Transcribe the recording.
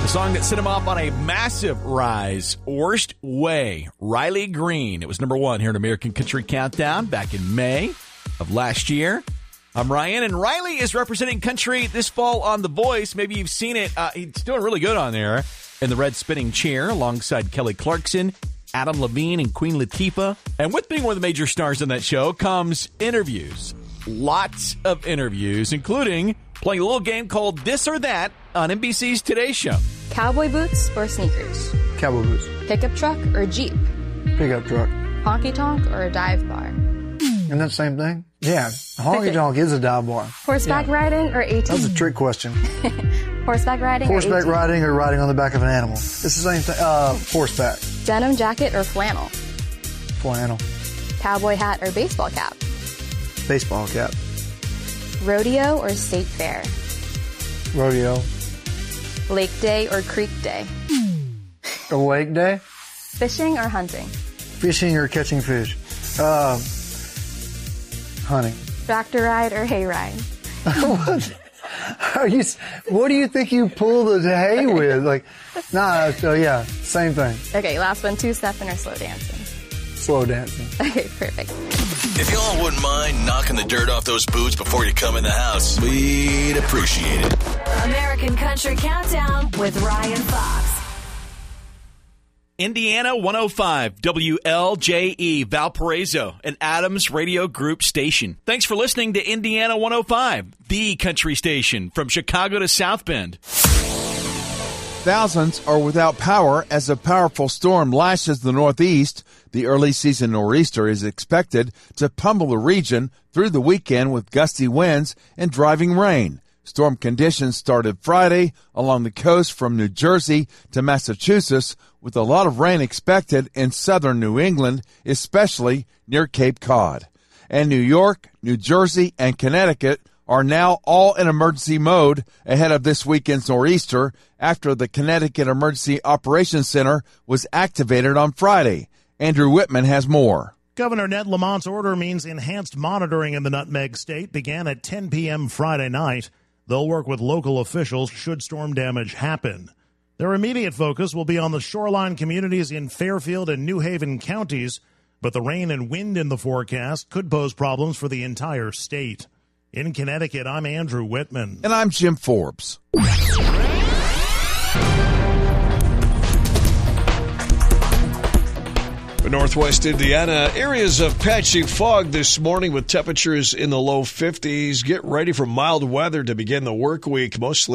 The song that sent him off on a massive rise, Worst Way, Riley Green. It was number one here in American Country Countdown back in May of last year. I'm Ryan, and Riley is representing country this fall on The Voice. Maybe you've seen it. He's doing really good on there in the red spinning chair alongside Kelly Clarkson, Adam Levine, and Queen Latifah. And with being one of the major stars on that show comes interviews. Lots of interviews, including playing a little game called This or That on NBC's Today Show. Cowboy boots or sneakers? Cowboy boots. Pickup truck or Jeep? Pickup truck. Honky tonk or a dive bar? Isn't that the same thing? Yeah. Honky tonk is a dive bar. Horseback riding or ATV? That was a trick question. Horseback riding or Horseback ATV? riding or riding on the back of an animal? It's the same thing. Horseback. Denim jacket or flannel? Flannel. Cowboy hat or baseball cap? Baseball cap. Rodeo or state fair? Rodeo. Lake day or creek day? A lake day. Fishing or hunting? Fishing or catching fish. Hunting. Tractor ride or hay ride? What do you think you pull the hay with? Yeah, same thing. Okay, last one, two-stepping or slow dancing? Slow dancing. Okay, perfect. If y'all wouldn't mind knocking the dirt off those boots before you come in the house, we'd appreciate it. American Country Countdown with Ryan Fox. Indiana 105, WLJE, Valparaiso, an Adams Radio Group station. Thanks for listening to Indiana 105, the country station from Chicago to South Bend. Thousands are without power as a powerful storm lashes the Northeast. The early season nor'easter is expected to pummel the region through the weekend with gusty winds and driving rain. Storm conditions started Friday along the coast from New Jersey to Massachusetts, with a lot of rain expected in southern New England, especially near Cape Cod. And New York, New Jersey, and Connecticut are now all in emergency mode ahead of this weekend's nor'easter after the Connecticut Emergency Operations Center was activated on Friday. Andrew Whitman has more. Governor Ned Lamont's order means enhanced monitoring in the Nutmeg State began at 10 p.m. Friday night. They'll work with local officials should storm damage happen. Their immediate focus will be on the shoreline communities in Fairfield and New Haven counties, but the rain and wind in the forecast could pose problems for the entire state. In Connecticut, I'm Andrew Whitman. And I'm Jim Forbes. For Northwest Indiana, areas of patchy fog this morning with temperatures in the low 50s. Get ready for mild weather to begin the work week, mostly